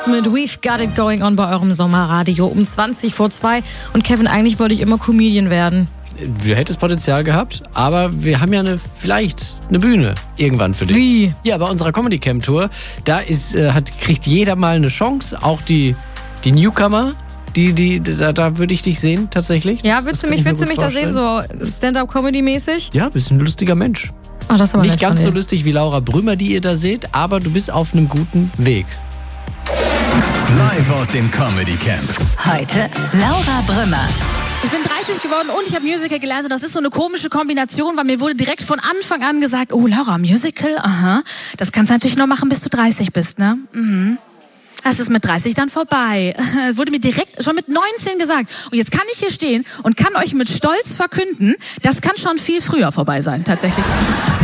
Mit We've Got It Going On bei eurem Sommerradio um 2:20. Und Kevin, eigentlich wollte ich immer Comedian werden. Du hättest Potenzial gehabt, aber wir haben ja vielleicht eine Bühne irgendwann für dich. Wie? Ja, bei unserer Comedy Camp Tour, da kriegt jeder mal eine Chance, auch die Newcomer. Da würde ich dich sehen, tatsächlich. Ja, würdest du mich da sehen, so Stand-up-Comedy-mäßig? Ja, bist ein lustiger Mensch. Ach, das ist aber nicht ganz so von dir. lustig wie Laura Brümmer, die ihr da seht, aber du bist auf einem guten Weg. Live aus dem Comedy Camp. Heute Laura Brümmer. Ich bin 30 geworden und ich habe Musical gelernt und das ist so eine komische Kombination, weil mir wurde direkt von Anfang an gesagt, oh Laura, Musical, aha, das kannst du natürlich nur machen, bis du 30 bist, ne? Mhm. Das ist mit 30 dann vorbei. Das wurde mir direkt schon mit 19 gesagt. Und jetzt kann ich hier stehen und kann euch mit Stolz verkünden, das kann schon viel früher vorbei sein, tatsächlich.